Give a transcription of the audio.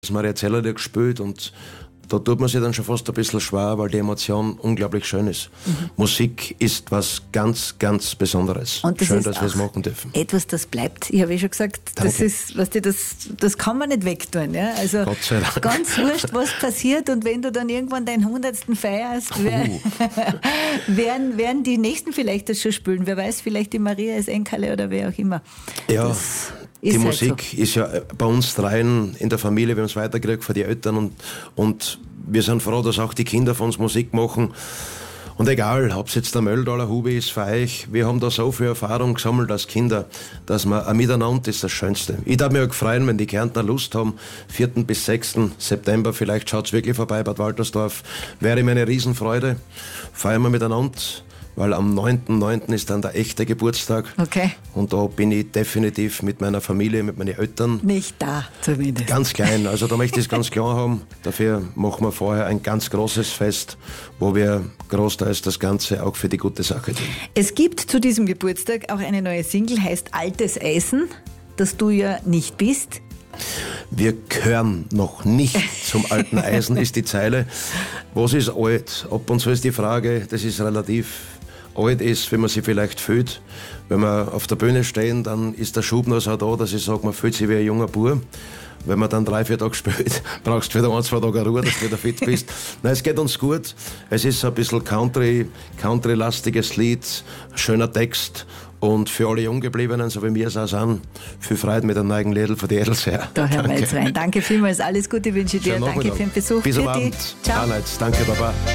Das Maria Zeller gespielt und da tut man sich dann schon fast ein bisschen schwer, weil die Emotion unglaublich schön ist. Musik ist was ganz, ganz Besonderes. Und das schön, ist dass wir es machen dürfen. etwas, das bleibt. Ich habe schon gesagt, das ist, weißt du, das kann man nicht wegtun. Ja? Also Gott sei Dank. ganz wurscht, was passiert. Und wenn du dann irgendwann deinen 100. feierst, werden die Nächsten vielleicht das schon spielen. Wer weiß, vielleicht die Maria ist Enkerle oder wer auch immer. Ja. Das Die ist Musik halt so. ist ja bei uns dreien in der Familie, wir haben es weitergekriegt von den Eltern und wir sind froh, dass auch die Kinder von uns Musik machen. Und egal, ob es jetzt der Möldaler Hubi ist für euch, wir haben da so viel Erfahrung gesammelt als Kinder, dass man ein Miteinander ist das Schönste. Ich darf mich auch freuen, wenn die Kärntner Lust haben, 4. bis 6. September, vielleicht schaut es wirklich vorbei, Bad Waltersdorf, wäre mir eine Riesenfreude. Feiern wir miteinander. Weil am 9.9. ist dann der echte Geburtstag. Okay. Und da bin ich definitiv mit meiner Familie, mit meinen Eltern. Nicht da, zumindest. Ganz klein, also da möchte ich es ganz klar haben. Dafür machen wir vorher ein ganz großes Fest, wo wir großteils das Ganze auch für die gute Sache tun. Es gibt zu diesem Geburtstag auch eine neue Single, heißt Altes Eisen, das du ja nicht bist. Wir gehören noch nicht zum alten Eisen, ist die Zeile. Was ist alt? Ab und zu ist die Frage, das ist relativ alt ist, wenn man sich vielleicht fühlt. Wenn wir auf der Bühne stehen, dann ist der Schub noch so da, dass ich sage, man fühlt sich wie ein junger Bub. Wenn man dann 3-4 Tage spielt, brauchst du wieder 1-2 Tage Ruhe, dass du wieder fit bist. Nein, es geht uns gut. Es ist ein bisschen Country-lastiges Lied, schöner Text. Und für alle Junggebliebenen, so wie wir es auch sind, viel Freude mit einem neuen Liedl von der Edelseher. Da hören wir jetzt rein. Danke vielmals, alles Gute wünsche ich dir. Schönen Danke Nachmittag. für den Besuch. Bis am Für dich. Abend. Ciao. Danke, Baba.